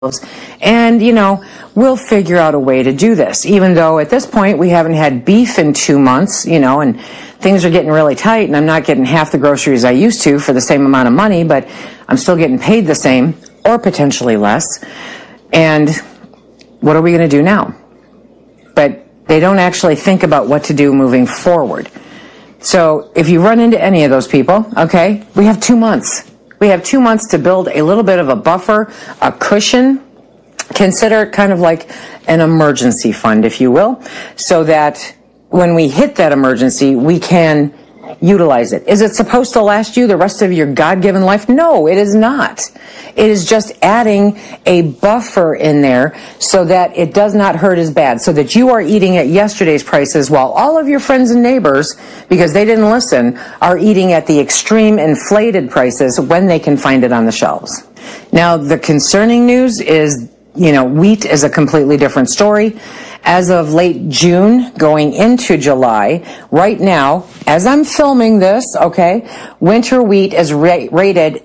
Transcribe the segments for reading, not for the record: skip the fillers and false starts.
And, we'll figure out a way to do this, even though at this point we haven't had beef in 2 months, and things are getting really tight and I'm not getting half the groceries I used to for the same amount of money, but I'm still getting paid the same or potentially less. And what are we going to do now? But they don't actually think about what to do moving forward. So if you run into any of those people, okay, we have 2 months. We have 2 months to build a little bit of a buffer, a cushion. Consider it kind of like an emergency fund, if you will, so that when we hit that emergency, we can utilize it. Is it supposed to last you the rest of your God-given life? No, it is not. It is just adding a buffer in there so that it does not hurt as bad, so that you are eating at yesterday's prices while all of your friends and neighbors, because they didn't listen, are eating at the extreme inflated prices when they can find it on the shelves. Now, the concerning news is, wheat is a completely different story. As of late June, going into July, right now, as I'm filming this, okay, winter wheat is rated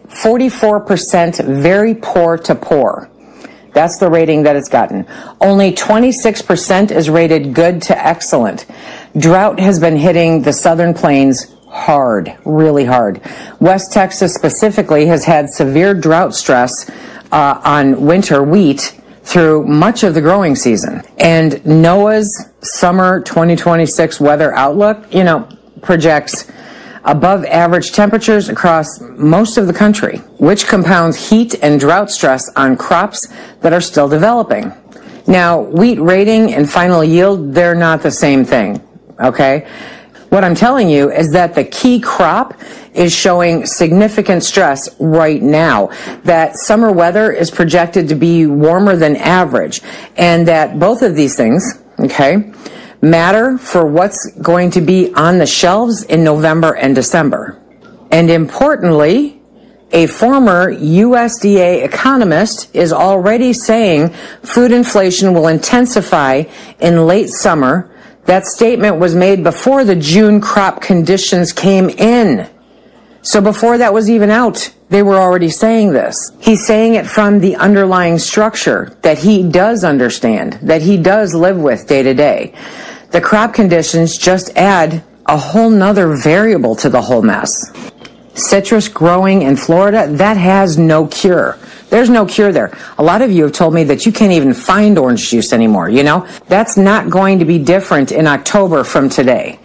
44% very poor to poor. That's the rating that it's gotten. Only 26% is rated good to excellent. Drought has been hitting the southern plains hard, really hard. West Texas specifically has had severe drought stress on winter wheat through much of the growing season. And NOAA's summer 2026 weather outlook, projects above average temperatures across most of the country, which compounds heat and drought stress on crops that are still developing. Now, wheat rating and final yield, they're not the same thing, okay? What I'm telling you is that the key crop is showing significant stress right now, that summer weather is projected to be warmer than average, and that both of these things, okay, matter for what's going to be on the shelves in November and December. And importantly, a former USDA economist is already saying food inflation will intensify in late summer. That statement was made before the June crop conditions came in. So before that was even out, they were already saying this. He's saying it from the underlying structure that he does understand, that he does live with day to day. The crop conditions just add a whole nother variable to the whole mess. Citrus growing in Florida, that has no cure. There's no cure there. A lot of you have told me that you can't even find orange juice anymore, That's not going to be different in October from today.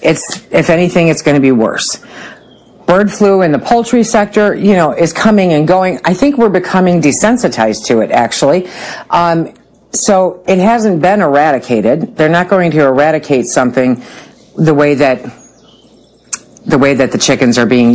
If anything, it's going to be worse. Bird flu in the poultry sector, is coming and going. I think we're becoming desensitized to it, actually. So it hasn't been eradicated. They're not going to eradicate something the way that the chickens are being,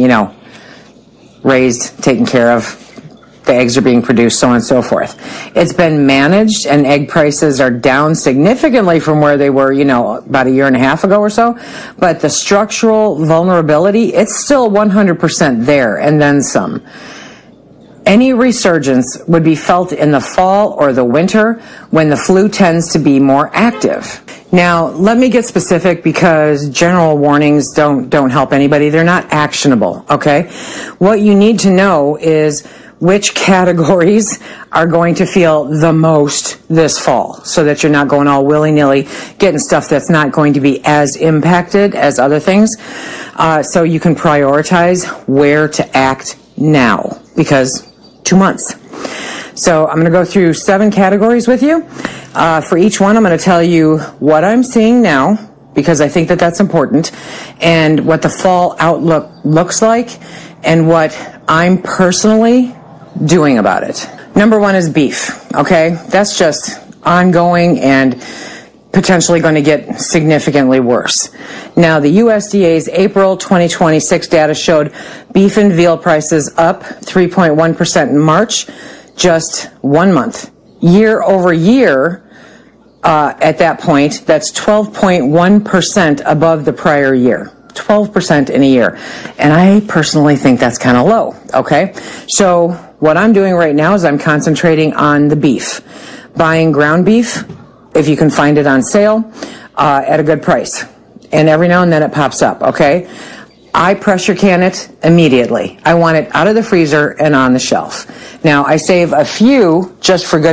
raised, taken care of. The eggs are being produced, so on and so forth. It's been managed, and egg prices are down significantly from where they were, about a year and a half ago or so. But the structural vulnerability, it's still 100% there, and then some. Any resurgence would be felt in the fall or the winter when the flu tends to be more active. Now, let me get specific because general warnings don't help anybody. They're not actionable, okay? What you need to know is which categories are going to feel the most this fall, so that you're not going all willy-nilly getting stuff that's not going to be as impacted as other things. So you can prioritize where to act now, because 2 months. So I'm going to go through 7 categories with you. For each one, I'm going to tell you what I'm seeing now, because I think that that's important, and what the fall outlook looks like, and what I'm personally doing about it. Number 1 is beef, okay? That's just ongoing and potentially going to get significantly worse. Now, the USDA's April 2026 data showed beef and veal prices up 3.1% in March, just 1 month. Year over year, at that point, that's 12.1% above the prior year. 12% in a year. And I personally think that's kind of low, okay? So what I'm doing right now is I'm concentrating on the beef. Buying ground beef, if you can find it on sale, at a good price. And every now and then it pops up, okay? I pressure can it immediately. I want it out of the freezer and on the shelf. Now, I save a few just for good